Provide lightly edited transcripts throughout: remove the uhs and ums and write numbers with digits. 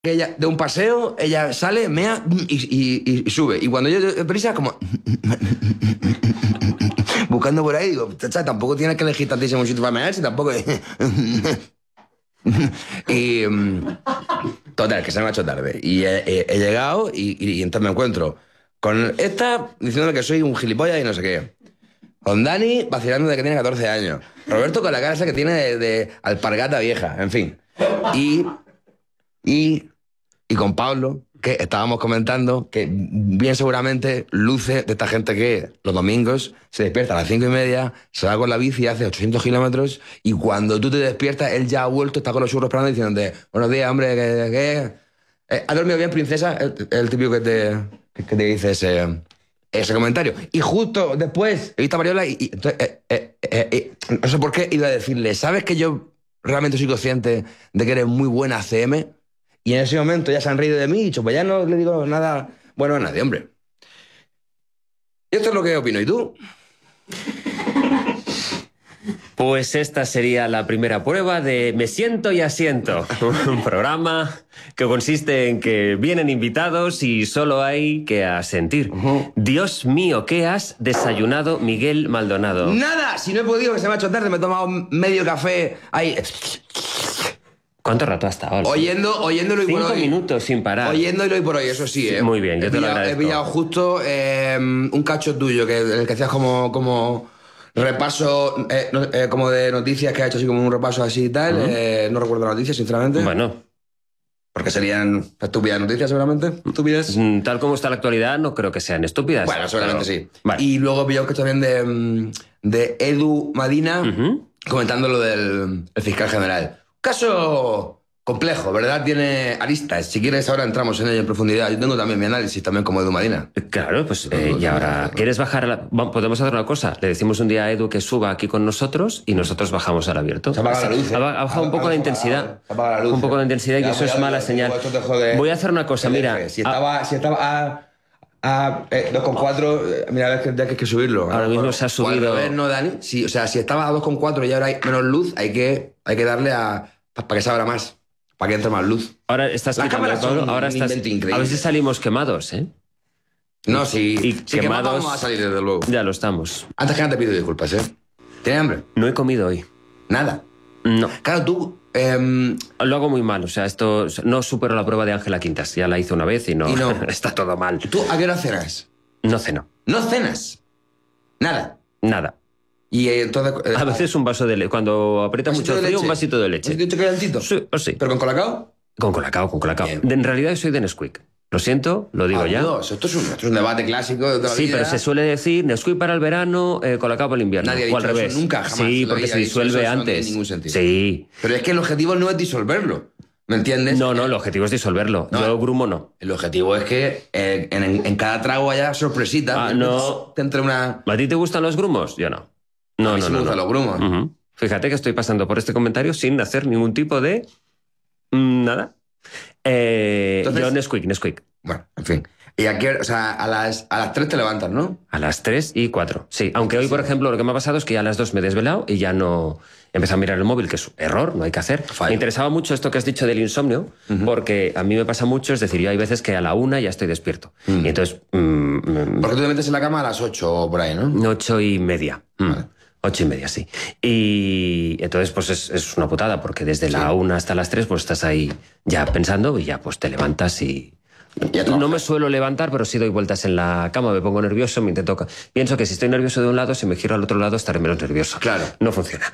que ella, de un paseo, ella sale, mea y sube. Y cuando yo de prisa, como... buscando por ahí, digo, chacha, tampoco tienes que elegir tantísimo sitio para mear, si tampoco... y... total, que se me ha hecho tarde. Y he llegado y entonces me encuentro con esta diciéndome que soy un gilipollas y no sé qué. Con Dani vacilando de que tiene 14 años. Roberto con la cara esa que tiene de alpargata vieja, en fin. Y con Pablo, que estábamos comentando que bien seguramente luce de esta gente que los domingos se despierta a las 5:30, se va con la bici, hace 800 kilómetros y cuando tú te despiertas, él ya ha vuelto, está con los churros esperando diciéndote: buenos días, hombre, ¿has dormido bien, princesa? El típico que te dice ese comentario. Y justo después he visto a Mariola y entonces, no sé por qué iba a decirle: ¿sabes que yo realmente soy consciente de que eres muy buena CM? Y en ese momento ya se han reído de mí y dicho, pues ya no le digo nada bueno a nadie, hombre. Y esto es lo que opino. ¿Y tú? Pues esta sería la primera prueba de Me siento y asiento, un programa que consiste en que vienen invitados y solo hay que asentir. Dios mío, ¿qué has desayunado, Miguel Maldonado? Nada, si no he podido, que se me ha hecho tarde, me he tomado medio café ahí. ¿Cuánto rato has estado? Oyéndolo y por hoy. 5 minutos sin parar. Oyéndolo y por hoy, eso sí, ¿eh? Muy bien, yo te lo agradezco. He pillado justo un cacho tuyo, en el que hacías como repaso, como de noticias, que ha hecho así como un repaso así y tal. No recuerdo las noticias, sinceramente. Bueno. Porque serían estúpidas noticias, seguramente. Estúpidas. Tal como está la actualidad, no creo que sean estúpidas. Bueno, seguramente sí. Vale. Y luego he pillado un cacho también de Edu Madina comentando lo del el fiscal general. Caso complejo, ¿verdad? Tiene aristas. Si quieres, ahora entramos en ello en profundidad. Yo tengo también mi análisis, también como Edu Madina. Claro, pues y ahora, ¿quieres bajar? Podemos hacer una cosa. Le decimos un día a Edu que suba aquí con nosotros y nosotros bajamos al abierto. Se apaga la luz. Ha bajado un poco la intensidad. Se apaga la luz. Un poco la intensidad y eso es mala señal. Voy a hacer una cosa, mira. Si estaba a 2,4, mira, ves que hay que subirlo. Ahora mismo se ha subido. ¿No, Dani? Si estaba a 2,4 y ahora hay menos luz, hay que darle para que se abra más, para que entre más luz. Ahora estás Las cámaras son ahora un estás. invento increíble. A ver si salimos quemados, ¿eh? No, sí. Y sí, quemados vamos a salir, desde luego. Ya lo estamos. Antes que nada te pido disculpas, ¿eh? ¿Tienes hambre? No he comido hoy. Nada. No. Claro, tú... Lo hago muy mal, o sea, esto no supero la prueba de Ángela Quintas. Ya la hice una vez y no. Está todo mal. ¿Tú a qué hora cenas? No ceno. ¿No cenas? Nada. Nada. Y entonces... a veces un vaso de leche. Cuando aprieta mucho el frío, un vasito de leche. ¿Un vasito calentito? Sí, o sí. ¿Pero con colacao? Con colacao. Bien. En realidad soy de Nesquik. Lo siento, lo digo ya. Esto es un debate clásico de toda la Sí, vida. pero se suele decir Nesquik para el verano, colacao para el invierno. Nadie ha o al dicho revés. eso nunca, jamás. Sí, porque se disuelve eso antes. No tiene ningún sentido. Sí. Pero es que el objetivo no es disolverlo. ¿Me entiendes? No, el objetivo es disolverlo. No, yo grumo no. El objetivo es que en cada trago haya sorpresita. No. Te entre una... ¿A ti te gustan los grumos? Yo no. A mí sí me gustan los grumos. Fíjate que estoy pasando por este comentario sin hacer ningún tipo de... nada. Entonces, yo Nesquik. Bueno, en fin. Y aquí, o sea, a las 3 te levantas, ¿no? A las 3 y 4, sí. Aunque hoy, por ejemplo, lo que me ha pasado es que a las 2 me he desvelado y ya no... Empecé a mirar el móvil, que es un error, no hay que hacer. Fallo. Me interesaba mucho esto que has dicho del insomnio, porque a mí me pasa mucho, es decir, yo hay veces que a la 1 ya estoy despierto. Y entonces... Porque tú te metes en la cama a las 8 o por ahí, ¿no? 8:30. Vale. 8:30, sí. Y entonces, pues es una putada, porque desde la 1 hasta las 3, pues estás ahí ya pensando y ya pues te levantas y... No me suelo levantar, pero sí doy vueltas en la cama, me pongo nervioso, pienso que si estoy nervioso de un lado, si me giro al otro lado estaré menos nervioso. Claro. No funciona.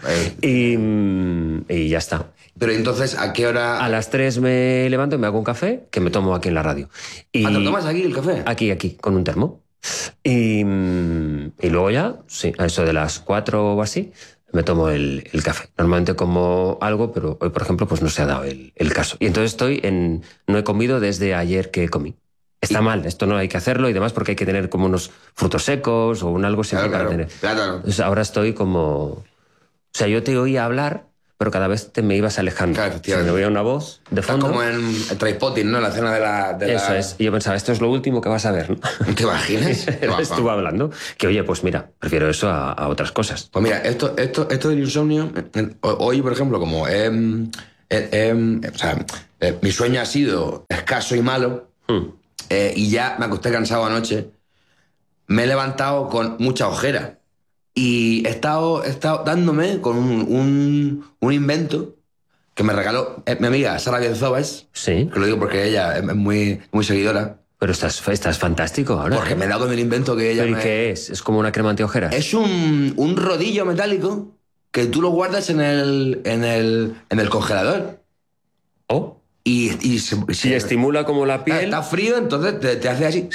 Y ya está. Pero entonces, ¿a qué hora...? A las 3 me levanto y me hago un café que me tomo aquí en la radio. ¿Te lo tomas aquí el café? Aquí, con un termo. Y luego ya, sí, a eso de las 4 o así, me tomo el café. Normalmente como algo, pero hoy, por ejemplo, pues no se ha dado el caso. Y entonces no he comido desde ayer que comí. Está mal, esto no hay que hacerlo y demás porque hay que tener como unos frutos secos o un algo siempre para tener. Claro. Entonces ahora estoy como... O sea, yo te oía hablar, pero cada vez me ibas alejando. Claro, efectivamente. Me oía una voz de fondo. Estás como en Trainspotting, ¿no? En la escena de la... Eso es. Y yo pensaba, esto es lo último que vas a ver, ¿no? ¿Te imaginas? Estuvo hablando. Que oye, pues mira, prefiero eso a otras cosas. Pues mira, esto del insomnio, hoy, por ejemplo, como o sea, mi sueño ha sido escaso y malo, y ya me acosté cansado anoche. Me he levantado con mucha ojera y he estado dándome con un invento que me regaló mi amiga Sara Bienzobas. Sí. Que lo digo porque ella es muy, muy seguidora. Pero estás fantástico ahora. Porque me he dado con el invento que ella ¿Pero y qué es? ¿Es como una crema antiojeras? Es un rodillo metálico que tú lo guardas en el congelador. Oh. Y Si estimula como la piel. Está frío, entonces te hace así.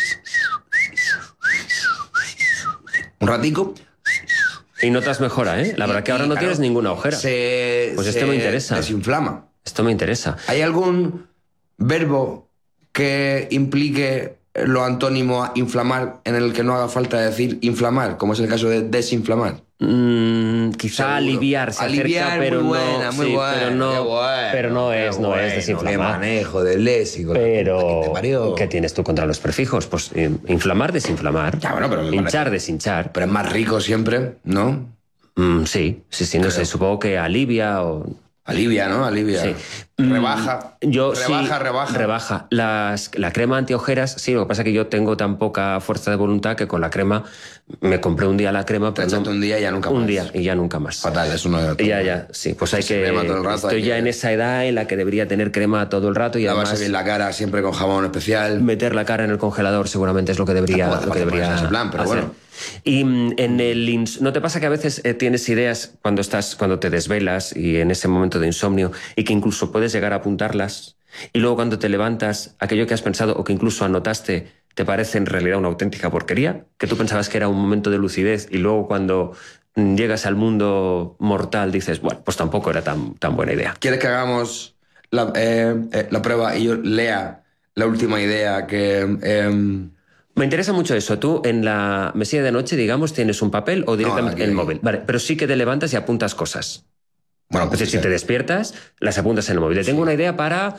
Un ratico. Y notas mejora, ¿eh? La verdad que ahora no tienes ninguna ojera. Pues esto me interesa. Desinflama. Esto me interesa. ¿Hay algún verbo que implique lo antónimo a inflamar en el que no haga falta decir inflamar, como es el caso de desinflamar? Quizá Seguro. aliviar se Aliviar, acerca, pero muy buena, no, muy sí, buena, pero no, qué bueno, pero no es, qué no bueno, es qué desinflamar. manejo del léxico. Pero Pero ¿qué tienes tú contra los prefijos? Pues inflamar, desinflamar. Ya, bueno, pero me hinchar, parece- deshinchar. es más rico siempre, ¿no? Sí, no sé, supongo que alivia o... Alivia, ¿no? Alivia. Sí. Rebaja. Rebaja. La crema antiojeras, sí, lo que pasa es que yo tengo tan poca fuerza de voluntad que con la crema me compré un día la crema, Te pero echaste un día y ya nunca más. un día y ya nunca más. Fatal, es uno de otro. Ya, sí, pues hay Se que... crema todo el rato, Estoy hay ya que- en esa edad en la que debería tener crema todo el rato y Lavarse además bien la cara siempre con jabón especial. meter la cara en el congelador seguramente es lo que debería, Tampoco hace lo que falta debería ponerse ese plan, pero hacer. bueno. Y ¿no te pasa que a veces tienes ideas cuando te desvelas y en ese momento de insomnio y que incluso puedes llegar a apuntarlas y luego cuando te levantas aquello que has pensado o que incluso anotaste te parece en realidad una auténtica porquería? Que tú pensabas que era un momento de lucidez y luego cuando llegas al mundo mortal dices, bueno, pues tampoco era tan buena idea. ¿Quieres que hagamos la prueba y yo lea la última idea que... Me interesa mucho eso. Tú en la mesilla de noche, digamos, tienes un papel o directamente aquí- el móvil. Vale, pero sí que te levantas y apuntas cosas. Bueno, Es pues decir, si te despiertas, las apuntas en el móvil. Tengo una idea para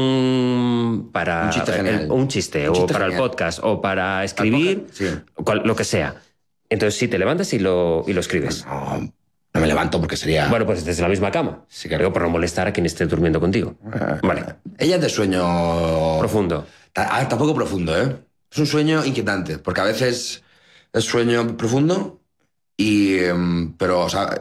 un chiste genial. un chiste, Un o chiste para genial. el podcast, o para escribir, podcast, sí. lo que sea. Entonces sí, te levantas y lo escribes. No me levanto porque sería... Bueno, pues desde la misma cama. Sí, claro. Digo, por no molestar a quien esté durmiendo contigo. Vale, Ella es de sueño... profundo. Tampoco profundo, ¿eh? Es un sueño inquietante, porque a veces es sueño profundo pero, o sea,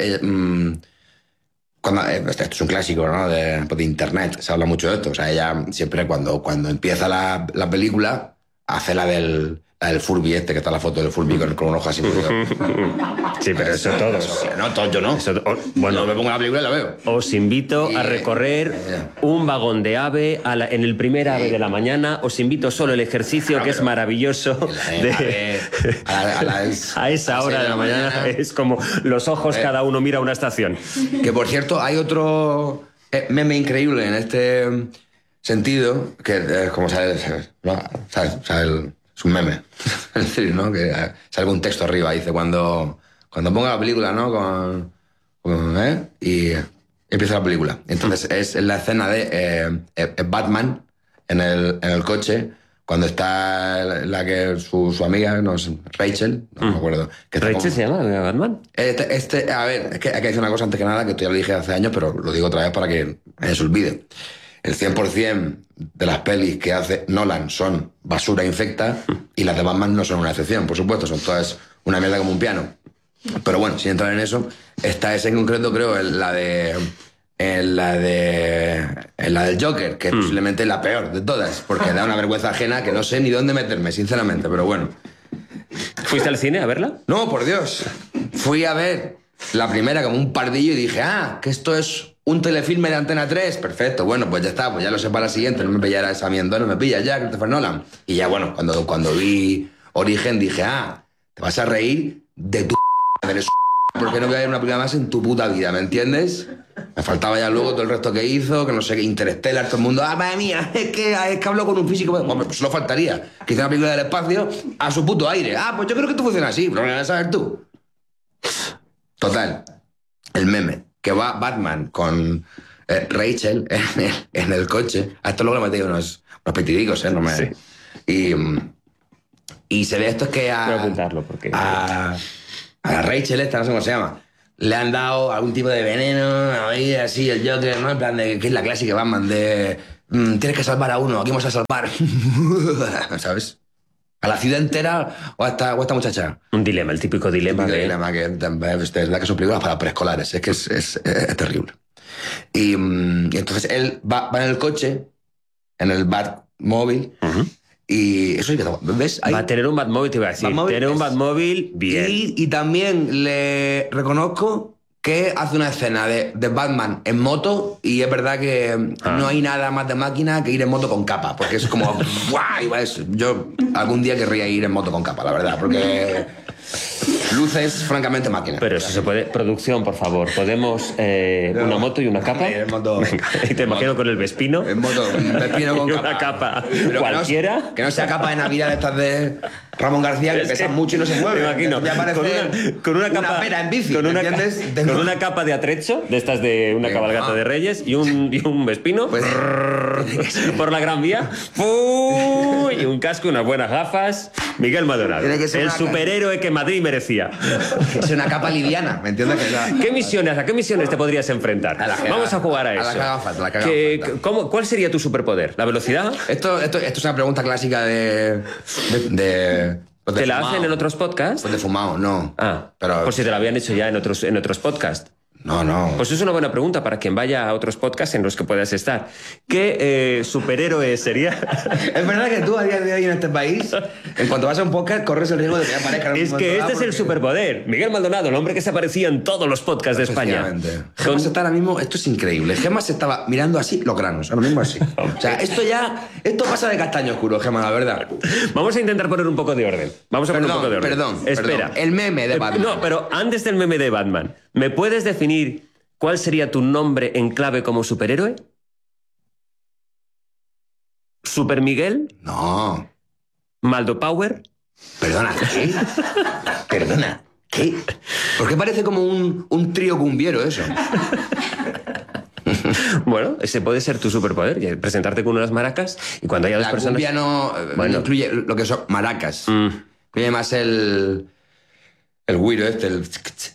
esto es un clásico, ¿no? De internet, se habla mucho de esto. O sea, ella siempre cuando empieza la película hace la del Furby que está la foto del Furby con un ojo así. Sí, pero eso todos. No, todos yo no. Bueno, No me pongo la película y la veo. os invito a recorrer un vagón de AVE en el primer AVE de la mañana. Os invito solo el ejercicio que es maravilloso. A esa hora de la mañana es como los ojos, cada uno mira una estación. Que por cierto, hay otro meme increíble en este sentido, que como sabes, ¿no? Es un meme. Es decir, ¿no? Que sale un texto arriba, dice, cuando ponga la película, ¿no? Y empieza la película. Entonces es la escena de Batman en el coche, cuando está su amiga, no sé, Rachel, no me acuerdo. Que está ¿Rachel se llama Batman? A ver, es que hay que decir una cosa antes que nada, que esto ya lo dije hace años, pero lo digo otra vez para que nadie se olvide. El 100% de las pelis que hace Nolan son basura infecta y las de Batman no son una excepción, por supuesto, son todas una mierda como un piano. Pero bueno, sin entrar en eso, esta es en concreto, creo, la del Joker, que es posiblemente la peor de todas, porque da una vergüenza ajena que no sé ni dónde meterme, sinceramente, pero bueno. ¿Fuiste al cine a verla? No, por Dios. Fui a ver la primera como un pardillo y dije, que esto es un telefilme de Antena 3. Perfecto, bueno, pues ya está, pues ya lo sé para la siguiente. No me pillará esa mierda, no me pilla ya, Christopher Nolan. Y ya, bueno, cuando vi Origen dije, te vas a reír de tu eres porque no voy a ver una película más en tu puta vida, ¿me entiendes? Me faltaba ya luego todo el resto que hizo, que no sé qué, Interstellar, todo el mundo, madre mía, es que habló con un físico. Hombre, pues solo faltaría que hiciera una película del espacio a su puto aire. Pues yo creo que esto funciona así, pero lo vas a saber tú. Total, el meme, que va Batman con Rachel en el coche. A esto luego le metí unos petidicos, no me... Sí. Y se ve esto es que Voy a apuntarlo porque... a Rachel esta, no sé cómo se llama, le han dado algún tipo de veneno, ahí así el Joker, ¿no? En plan de que es la clásica Batman de tienes que salvar a uno, aquí vamos a salvar, ¿sabes? A la ciudad entera o a esta muchacha. Un dilema, el típico dilema Típico de... dilema que es verdad que son películas para preescolares, es que es terrible. Y entonces él va en el coche, en el Batmóvil, y eso sí que ¿ves? Ahí. Va a tener un Batmóvil, te iba a decir. Tener un Batmóvil, bien. Y también le reconozco que hace una escena de Batman en moto y es verdad que no hay nada más de máquina que ir en moto con capa, porque es como... ¡guau! Yo algún día querría ir en moto con capa, la verdad, porque luces francamente máquina. Pero si se puede... Producción, por favor. ¿Podemos una moto y una capa? En moto, Venga, y te imagino con el Vespino. En moto, un Vespino con y capa. una capa. Pero cualquiera. Que no sea capa de Navidad de estas de Ramón García, que pesan mucho y no se mueven. Me imagino. Ya parece Con una capa... una pera en bici, con una, ¿entiendes? con una capa de atrecho, de estas de una cabalgata de Reyes, y un Vespino Pues, por la Gran Vía. Y un casco, unas buenas gafas. Miguel Maldonado. Tiene que ser El una- superhéroe que Madrid merecía. es una capa liviana, ¿me entiendes? Que ¿A qué misiones te podrías enfrentar? A la que Vamos haga- a jugar a a la eso. que haga falta, a la que haga falta. ¿Cuál sería tu superpoder? ¿La velocidad? Esto es una pregunta clásica de pues de ¿Te la fumao. hacen en otros podcasts? Pues de fumado, no. Ah, Pero- por si te la habían hecho ya en otros podcasts. No. Pues es una buena pregunta para quien vaya a otros podcasts en los que puedas estar. ¿Qué superhéroe sería? Es verdad que tú a día de hoy en este país, en cuanto vas a un podcast, corres el riesgo de que aparezca en un Es momento que dado este es el porque- superpoder. Miguel Maldonado, el hombre que se aparecía en todos los podcasts de España. Efectivamente. Gemma se está ahora mismo, esto es increíble. Gemma se estaba mirando así los granos, ahora mismo así. O sea, esto pasa de castaño oscuro, Gemma, la verdad. Vamos a intentar poner un poco de orden. Vamos a poner un poco de orden. Perdón. Espera. El meme de Batman. No, pero antes del meme de Batman, ¿me puedes definir cuál sería tu nombre en clave como superhéroe? ¿Super Miguel? No. ¿Maldo Power? Perdona, ¿qué? Perdona, ¿qué? ¿Por qué parece como un trío cumbiero eso? Bueno, ese puede ser tu superpoder, y presentarte con unas maracas y cuando haya dos La personas... cumbia no Bueno. incluye lo que son maracas. Incluye más el güiro este, el...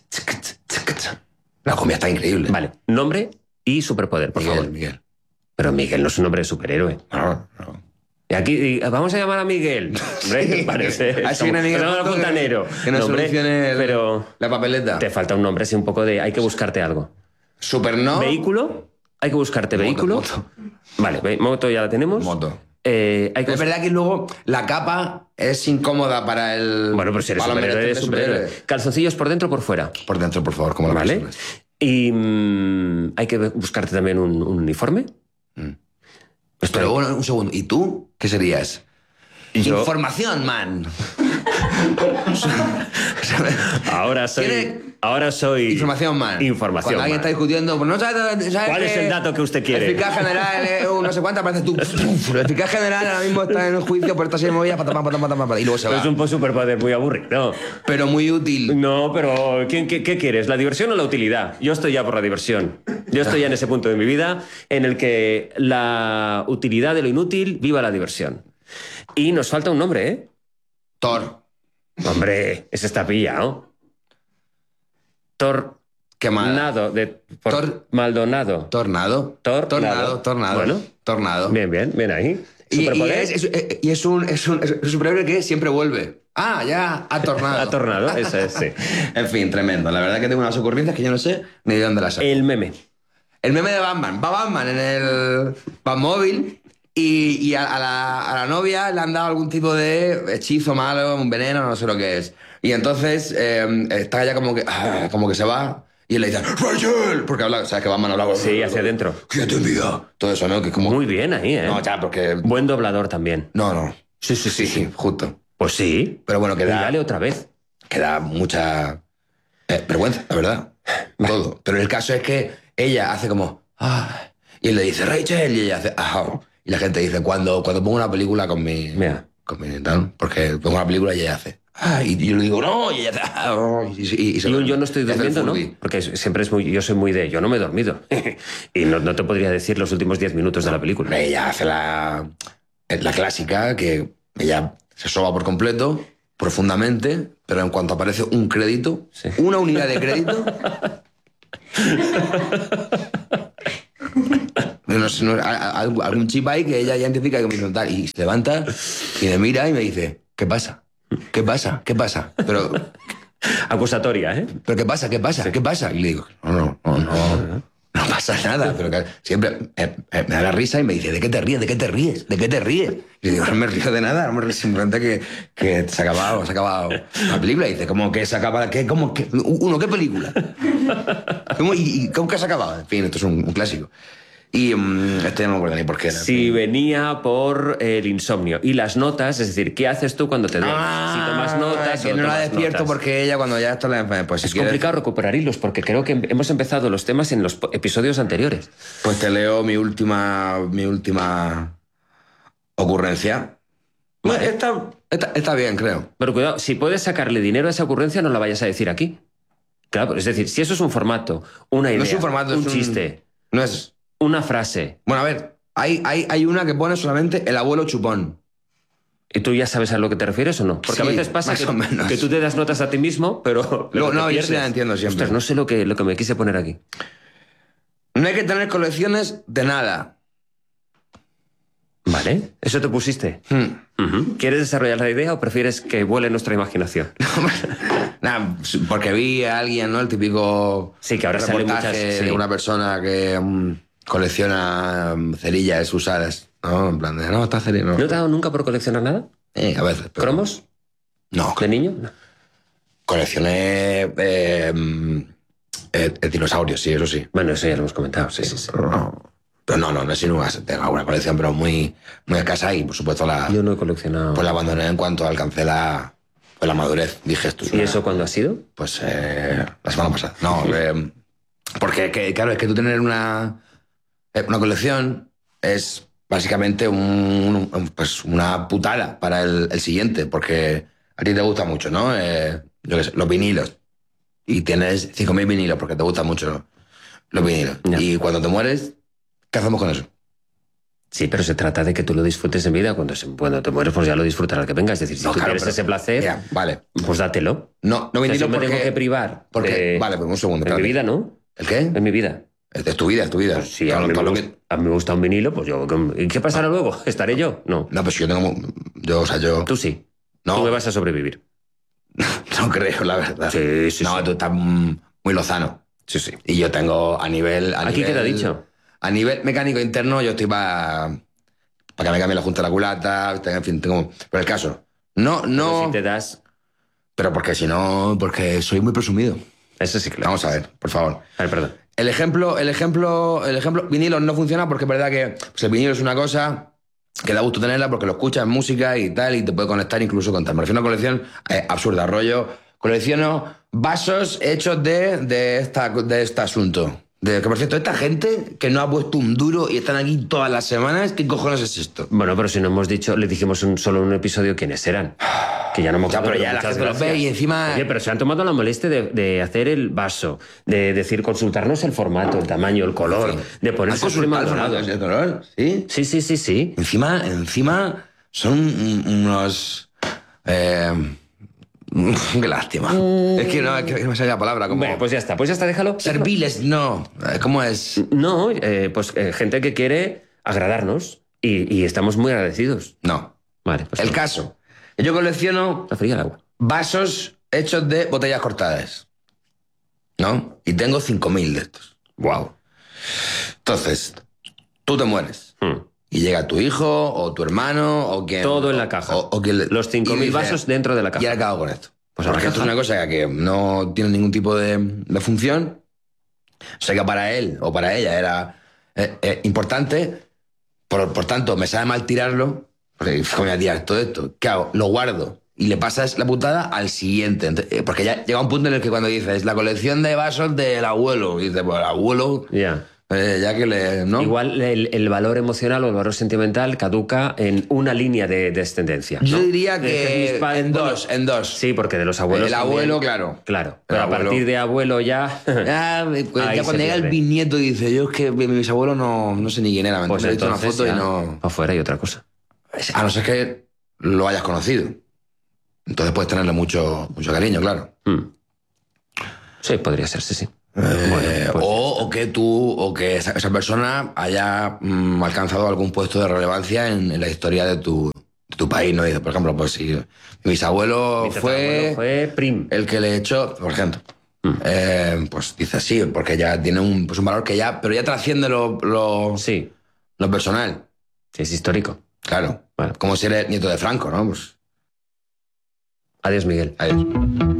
La cumbia está increíble. Vale, nombre y superpoder, por favor. Miguel. Pero Miguel no es un nombre de superhéroe. No. Y aquí vamos a llamar a Miguel. Hombre, ¿qué parece? Así viene Miguel Como Pronto fontanero. que nos No, hombre, solucione pero la papeleta. te falta un nombre así un poco de... Hay que buscarte algo. Superno. ¿Vehículo? Hay que buscarte vehículo. Moto. Vale, moto ya la tenemos. Moto. Hay que Es verdad que luego la capa es incómoda para el... Bueno, pero si eres para los superhéroe, eres meretrices de superhéroe. ¿Calzoncillos por dentro o por fuera? Por dentro, por favor, como la Vale. personas. Y hay que buscarte también un uniforme. Pero bueno, un segundo. ¿Y tú? ¿Qué serías? Yo- Información, man. Ahora soy... Tiene- Ahora soy... Información, man. Información, Cuando alguien man. está discutiendo, pues no sabes ¿Cuál es el dato que usted quiere? Eficaz general, no sé cuánto, aparece tú. Eficaz general ahora mismo está en un juicio por esta serie de movidas, y luego se va. Es un superpoder muy aburrido. Pero muy útil. No, pero ¿qué quieres? ¿La diversión o la utilidad? Yo estoy ya por la diversión. Yo estoy ya en ese punto de mi vida en el que la utilidad de lo inútil viva la diversión. Y nos falta un nombre, ¿eh? Thor. Hombre, ese está pillado. Qué mal. Tornado. Tor- Maldonado. Tornado. Tornado. Tornado. Bueno. Tornado. Bien ahí. Y ¿Superpoder? es un superhéroe que siempre vuelve. Ah, ya, ha tornado. Ha tornado, eso es, sí. En fin, tremendo. La verdad que tengo unas ocurrencias que yo no sé ni de dónde las saco. El meme. El meme de Batman. Va Batman en el Batmóvil y a la novia le han dado algún tipo de hechizo malo, un veneno, no sé lo que es. Y entonces está ella como que se va y él le dice ¡Rachel! Porque habla, o sea, que Batman habla... Sí, hacia adentro. ¿Quién te envía? Todo eso, ¿no? Que es como... Muy bien ahí, ¿eh? No, ya, porque... Buen doblador también. No. Sí, justo. Pues sí. Pero bueno, Y dale otra vez. que da mucha vergüenza, la verdad. Todo. Pero el caso es que ella hace como... y él le dice, Rachel, y ella hace... Y la gente dice, cuando pongo una película con mi... Mira. Con mi tal, porque pongo una película y ella hace... y yo le digo, no, y ella hace... y se Y yo no estoy hace el durmiendo, ¿no? Furby. Porque siempre es muy... Yo soy muy de... Yo no me he dormido. Y no te podría decir los últimos 10 minutos de la película. Ella hace la clásica, que ella se soba por completo, profundamente, pero en cuanto aparece un crédito, Sí. una unidad de crédito... algún chip ahí que ella ya identifica que me dice tal. Y se levanta y me mira y me dice, ¿qué pasa? ¿Qué pasa? ¿Qué pasa? Pero... Acusatoria, ¿eh? ¿Pero qué pasa? ¿Qué pasa? ¿Qué pasa? Y le digo, no pasa nada. Pero que siempre me da la risa y me dice, ¿de qué te ríes? ¿De qué te ríes? ¿De qué te ríes? Y le digo, no me río de nada, no me río, simplemente que se ha acabado la película. Y dice, ¿cómo que se acaba? ¿Qué película? ¿Cómo que se ha acabado? En fin, esto es un clásico. Y este no me acuerdo ni por qué era. Si venía por el insomnio. Y las notas, es decir, ¿qué haces tú cuando te duermes? Si tomas notas que o no la tomas despierto notas. porque ella cuando ya está la... Pues si Es quieres, complicado recuperar hilos porque creo que hemos empezado los temas en los episodios anteriores. pues te leo mi última ocurrencia. Vale. Está bien, creo. Pero cuidado, si puedes sacarle dinero a esa ocurrencia, no la vayas a decir aquí. Claro, es decir, si eso es un formato, una idea, No es un formato, un es chiste, No es... una frase, Bueno, a ver, hay una que pone solamente el abuelo chupón. ¿y tú ya sabes a lo que te refieres o no? Porque Sí, a veces pasa más o menos. que tú te das notas a ti mismo, pero... luego No, te yo sí pierdes. la entiendo siempre. Ostras, no sé lo que me quise poner aquí. No hay que tener colecciones de nada. Vale, ¿eso te pusiste? Ujú. ¿Quieres desarrollar la idea o prefieres que vuele nuestra imaginación? Nada, porque vi a alguien, ¿no? El típico Sí, que ahora salen reportaje muchas... sí. de una persona que colecciona cerillas usadas, ¿no? En plan de, no, está cerilla, no. ¿No te ha dado nunca por coleccionar nada? A veces. Pero... ¿Cromos? No, ¿De niño? No. coleccioné dinosaurios, sí, eso sí. Bueno, eso ya lo hemos comentado, sí. Pero no es sin duda. Tengo alguna colección, pero muy escasa y, por supuesto, Yo no he coleccionado... pues la abandoné en cuanto alcancé la madurez. Dije, esto es ¿Y una- eso cuándo ha sido? Pues la semana pasada. No, porque, claro, es que tú tener una colección es básicamente pues una putada para el siguiente, porque a ti te gusta mucho, ¿no? Yo qué sé, los vinilos. Y tienes 5.000 vinilos porque te gustan mucho los vinilos. Ya. Y cuando te mueres, ¿qué hacemos con eso? Sí, pero se trata de que tú lo disfrutes en vida. Cuando te mueres, pues ya lo disfrutarás que venga. Es decir, si No, tú claro, tienes pero- ese placer, Mira, vale. pues dátelo. No O sea, vinilo si me porque... tengo que privar porque vale, pues un segundo. en mi espérate. vida, ¿no? ¿El qué? En mi vida. Es tu vida, es tu vida. Pues sí, Todo a mí, lo me que- gusta, a mí me gusta un vinilo, pues yo... ¿Y qué pasará luego? ¿Estaré yo? No. No, pues yo tengo... Yo Tú sí. No. Tú me vas a sobrevivir. no creo, la verdad. Sí. No, tú estás muy lozano. Sí, sí. Y yo tengo a nivel... ¿Aquí queda dicho? A nivel mecánico interno, yo estoy para que me cambie la junta de la culata, en fin, tengo... Pero el caso, no... Pero si te das... Pero porque si no... Porque soy muy presumido. Eso sí que lo... Vamos a ver, por favor. A ver, perdón. El ejemplo, vinilo no funciona porque es verdad que pues el vinilo es una cosa que da gusto tenerla porque lo escuchas en música y tal, y te puede conectar incluso con tal. Me refiero a una colección absurda, rollo. Colecciono vasos hechos de este asunto. Que por cierto, esta gente que no ha puesto un duro y están aquí todas las semanas, ¿qué cojones es esto? Bueno, pero si no hemos dicho, le dijimos solo en un episodio quiénes eran. Que ya no hemos Ya, pero contado, ya la muchas gente los gracias. ve y encima... Oye, pero se han tomado la molestia de hacer el vaso, de decir, consultarnos el formato, el tamaño, el color, de ponerse ¿Has encima consultado al el lado. color? ¿Sí? Sí. Encima son unos... qué lástima. Es que no me sale la palabra. Como Bueno, pues ya está, déjalo. serviles, no. ¿Cómo es? No, pues gente que quiere agradarnos y estamos muy agradecidos. No. Vale, pues El no. caso. Yo colecciono La fría el agua. vasos hechos de botellas cortadas. ¿No? Y tengo 5.000 de estos. Wow. Entonces, tú te mueres. Y llega tu hijo o tu hermano o quien... Todo en la caja. O quien Los 5.000 y dice, vasos dentro de la caja. ¿Y ahora qué hago con esto? Pues a la porque esto es caja. una cosa que no tiene ningún tipo de función. Sé que para él o para ella era importante. Por tanto, me sabe mal tirarlo. Porque voy a tirar todo esto. ¿Qué hago? Lo guardo. Y le pasas la putada al siguiente. Porque ya llega un punto en el que cuando dices la colección de vasos del abuelo. Y dices, pues el abuelo... Ya. ya que le... ¿no? Igual el valor emocional o el valor sentimental caduca en una línea de descendencia. Yo ¿no? diría De que mis padres- en dos. Sí, porque de los abuelos. El también- abuelo, claro. Claro. Pero a abuelo. partir de abuelo ya. Pues Ahí ya se cuando llega el pierde. bisnieto dice, yo es que mis abuelos no sé ni quién era, Pues he visto una entonces foto ya y no... afuera hay otra cosa. A no ser que lo hayas conocido. Entonces puedes tenerle mucho cariño, claro. Sí, podría ser, sí. Bueno, pues o que esa persona haya alcanzado algún puesto de relevancia en la historia de tu país, ¿no? Dice, por ejemplo, pues si mi bisabuelo mi tatarabuelo fue prim. el que le echó, por ejemplo, pues dice sí, porque ya tiene pues un valor que ya, pero ya trasciende Sí, lo personal, sí, es histórico. claro. Bueno. Como si eres nieto de Franco, ¿no? Pues Adiós, Miguel. adiós.